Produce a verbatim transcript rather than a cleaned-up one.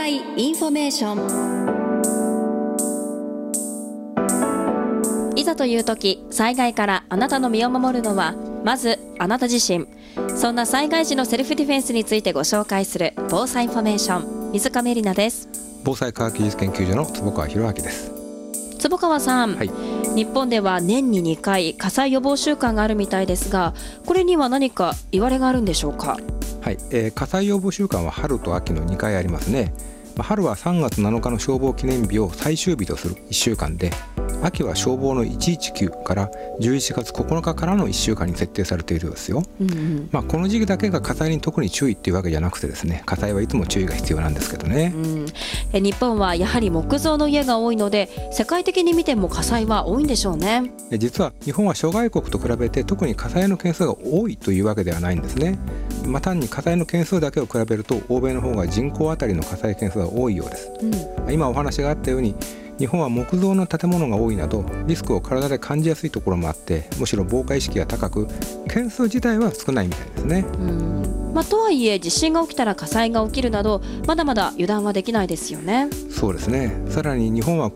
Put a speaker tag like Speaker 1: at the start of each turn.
Speaker 1: 災インフォメーション。いざという時、災害からあなたの身を守るのはまずあなた自身。そんな災害時のセルフディフェンスについてご紹介する防災インフォメーション、水上里奈です。
Speaker 2: 防災科学技術研究所の坪川博明です。
Speaker 1: 坪川さん、はい、日本では年ににかい火災予防週間があるみたいですが、これには何か言われがあるんでしょうか？
Speaker 2: はい、えー、火災予防週間は春と秋のにかいありますね。まあ、春はさんがつなのかの消防記念日を最終日とするいっしゅうかんで、秋は消防のいちいちきゅうからじゅういちがつここのかからのいっしゅうかんに設定されているようですよ。うんうん、まあ、この時期だけが火災に特に注意っていうわけじゃなくてですね、火災はいつも注意が必要なんですけどね。
Speaker 1: うん、え日本はやはり木造の家が多いので、世界的に見ても火災は多いんでしょうね。
Speaker 2: 実は日本は諸外国と比べて特に火災の件数が多いというわけではないんですね。まあ、単に火災の件数だけを比べると欧米の方が人口あたりの火災件数が多いようです。うん、今お話があったように日本は木造の建物が多いなどリスクを体で感じやすいところもあって、むしろ防火意識が高く件数自体は少ないみたいですね。
Speaker 1: うん、まあ、とはいえ地震が起きたら火災が起きるなどまだまだ油断はできないですよね。
Speaker 2: そうですね。さらに日本は